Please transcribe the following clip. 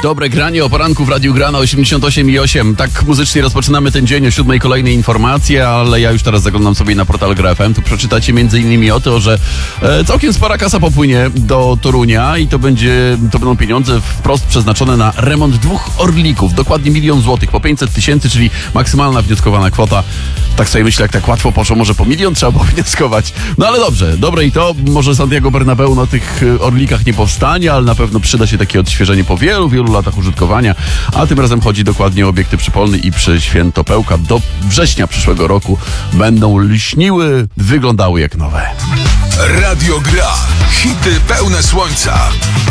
Dobre granie o poranku w Radiu Grana 88,8. Tak muzycznie rozpoczynamy ten dzień o 7:00 kolejne informacje, ale ja już teraz zaglądam sobie na portal Gra FM. Tu przeczytacie m.in. o to, że całkiem spora kasa popłynie do Torunia i to będą pieniądze wprost przeznaczone na remont 2 orlików. Dokładnie 1 000 000 złotych, po 500 000, czyli maksymalna wnioskowana kwota. Tak sobie myślę, jak tak łatwo poszło, może po 1 000 000 trzeba było wnioskować. No ale dobrze, dobre i to. Może Santiago Bernabeu na tych orlikach nie powstanie, ale na pewno przyda się takie odświeżenie po wielu latach użytkowania. A tym razem chodzi dokładnie o obiekty przypolny i przy Świętopełka do września przyszłego roku będą lśniły, wyglądały jak nowe. Radio Gra. Hity pełne słońca.